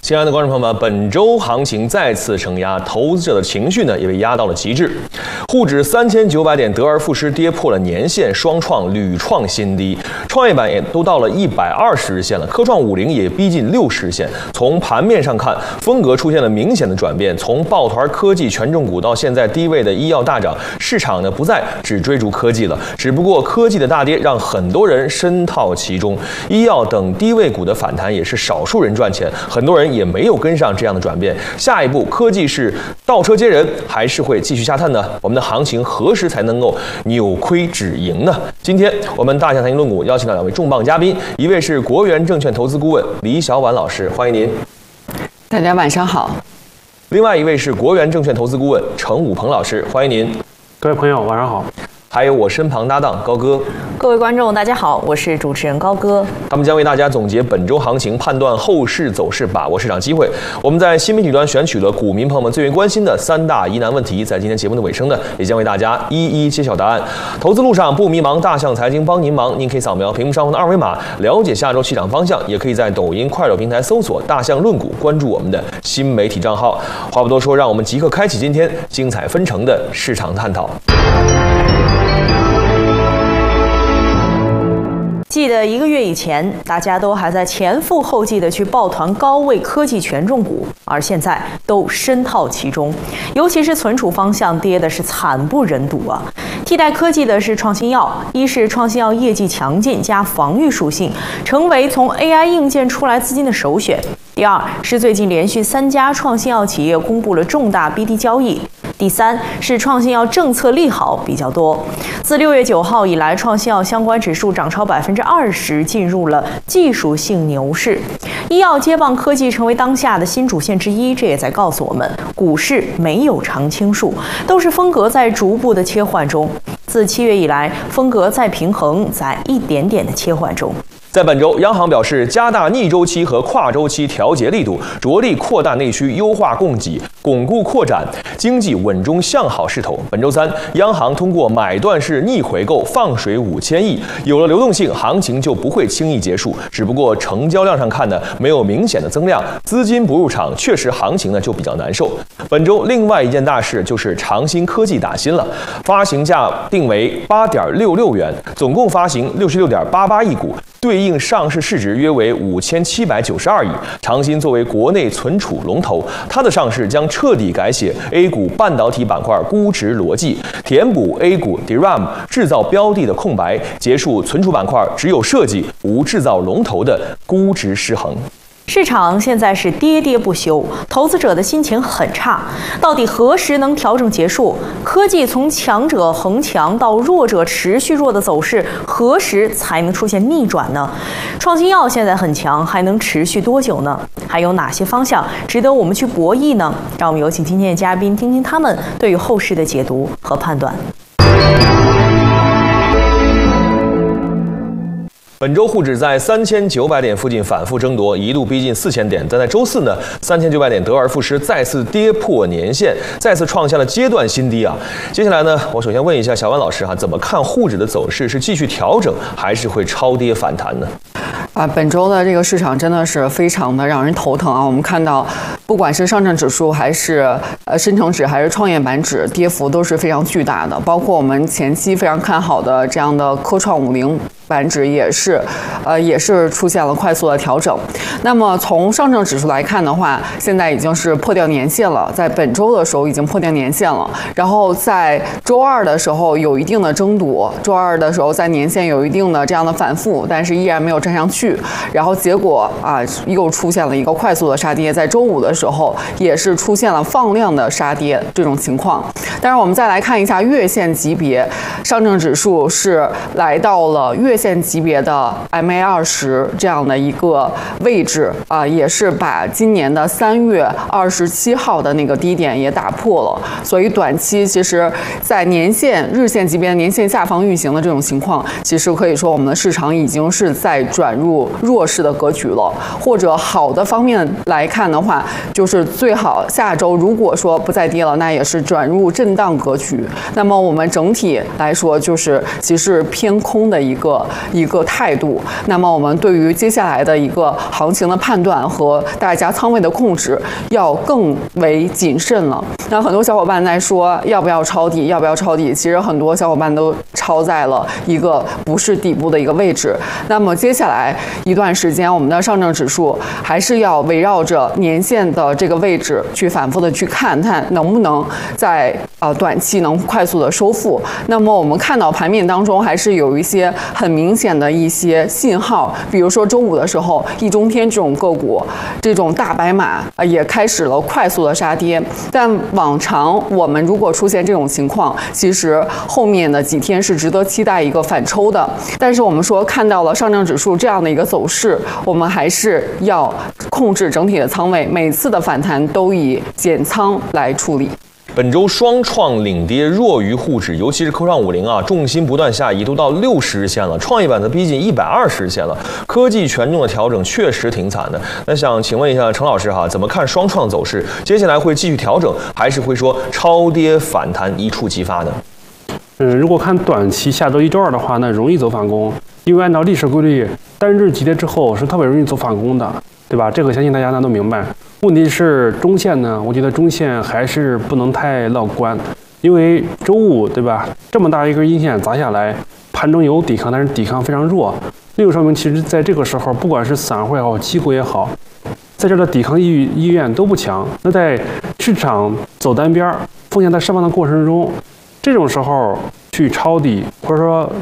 亲爱的观众朋友们，本周行情再次承压，投资者的情绪呢也被压到了极致。沪指3900点得而复失，跌破了年线，双创屡创新低，创业板也都到了120日线了，科创50也逼近60日线。从盘面上看，风格出现了明显的转变，从抱团科技权重股到现在低位的医药大涨，市场呢不再只追逐科技了，只不过科技的大跌让很多人深套其中，医药等低位股的反弹也是少数人赚钱，很多人也没有跟上这样的转变。下一步科技是倒车接人，还是会继续下探呢？我们的行情何时才能够扭亏止盈呢？今天我们大象财经论股邀请了2位重磅嘉宾，一位是国元证券投资顾问李小婉老师，欢迎您。 大家晚上好。 另外一位是国元证券投资顾问程武鹏老师，欢迎您。 各位朋友晚上好。 还有我身旁搭档高哥。 各位观众大家好，我是主持人高哥。 他们将为大家总结本周行情，判断后市走势，把握市场机会。我们在新媒体端选取了股民朋友们最为关心的3大疑难问题，在今天节目的尾声呢，也将为大家一一揭晓答案。投资路上不迷茫，大象财经帮您忙。您可以扫描屏幕上方的2维码，了解下周市场方向，也可以在抖音、快手平台搜索大象论股，关注我们的新媒体账号。话不多说，让我们即刻开启今天精彩纷呈的市场探讨。 记得1个月以前，大家都还在前赴后继的去抱团高位科技权重股，而现在都深套其中，尤其是存储方向跌的是惨不忍睹啊！替代科技的是创新药，一是创新药业绩强劲加防御属性，成为从 AI 硬件出来资金的首选。第二是最近连续3家创新药企业公布了重大 BD 交易。第三是创新药政策利好比较多。自6月9号以来，创新药相关指数涨超20%，进入了技术性牛市。医药接棒科技成为当下的新主线之一，这也在告诉我们，股市没有常青树，都是风格在逐步的切换中。自7月以来，风格在平衡，在一点点的切换中。 在本周，央行表示加大逆周期和跨周期调节力度，着力扩大内需，优化供给，巩固扩展，经济稳中向好势头。本周3，央行通过买断式逆回购放水5000亿，有了流动性，行情就不会轻易结束。只不过成交量上看呢，没有明显的增量，资金不入场，确实行情呢就比较难受。本周另外一件大事就是长鑫科技打新了，发行价定为8.66元，总共发行66.88亿股。对应上市市值约为5792亿。长鑫作为国内存储龙头，它的上市将彻底改写 A 股半导体板块估值逻辑，填补 A 股 DRAM 制造标的的空白，结束存储板块只有设计无制造龙头的估值失衡。 市场现在是跌跌不休，投资者的心情很差。到底何时能调整结束？科技从强者恒强到弱者持续弱的走势，何时才能出现逆转呢？创新药现在很强，还能持续多久呢？还有哪些方向值得我们去博弈呢？让我们有请今天的嘉宾，听听他们对于后市的解读和判断。 本周沪指在3900点附近反复争夺，一度逼近4000点，但在周4呢，3900点得而复失，再次跌破年线，再次创下了阶段新低啊！接下来呢，我首先问一下小婉老师怎么看沪指的走势？是继续调整，还是会超跌反弹呢？ 本周的这个市场真的是非常的让人头疼啊！我们看到，不管是上证指数还是深成指还是创业板指，跌幅都是非常巨大的。包括我们前期非常看好的这样的科创50板指也是出现了快速的调整。那么从上证指数来看的话，现在已经是破掉年线了，在本周的时候已经破掉年线了。然后在周2的时候有一定的争夺，周2的时候在年线有一定的这样的反复，但是依然没有站上去。然后结果又出现了一个快速的杀跌，在周5的时候也是出现了放量的杀跌这种情况。但是我们再来看一下月线级别，上证指数是来到了月线级别的 MA20这样的一个位置也是把今年的3月27号的那个低点也打破了。所以短期其实在年线日线级别的年线下方运行的这种情况，其实可以说我们的市场已经是在转入弱势的格局了。或者好的方面来看的话，就是最好下周如果说不再跌了，那也是转入震荡格局。那么我们整体来说就是其实偏空的一个一个态度。那么我们对于接下来的一个行情的判断和大家仓位的控制要更为谨慎了。那很多小伙伴在说要不要抄底，要不要抄底？其实很多小伙伴都抄在了一个不是底部的一个位置。那么接下来一段时间，我们的上证指数还是要围绕着年线的这个位置去反复的去看看能不能在短期能快速的收复。那么我们看到盘面当中还是有一些很明显的一些信号，比如说周五的时候，易中天这种个股，这种大白马也开始了快速的杀跌。但往常我们如果出现这种情况，其实后面的几天是值得期待一个反抽的。但是我们说看到了上证指数这样的一个走势，我们还是要控制整体的仓位，每次的反弹都以减仓来处理。 本周双创领跌弱于沪指，尤其是科创50啊，重心不断下移，都到60日线了。创业板则逼近120日线了。科技权重的调整确实挺惨的。那想请问一下陈老师哈，怎么看双创走势？接下来会继续调整，还是会说超跌反弹一触即发呢？ 如果看短期下周1、周2的话，那容易走反攻，因为按照历史规律，单日急跌之后是特别容易走反攻的，对吧？这个相信大家都明白。问题是中线呢，我觉得中线还是不能太乐观，因为周五对吧，这么大一根阴线砸下来，盘中有抵抗，但是抵抗非常弱，这就说明其实在这个时候，不管是散户也好，机构也好，在这的抵抗意愿都不强。那在市场走单边，风险在释放的过程中，这种时候去抄底或者说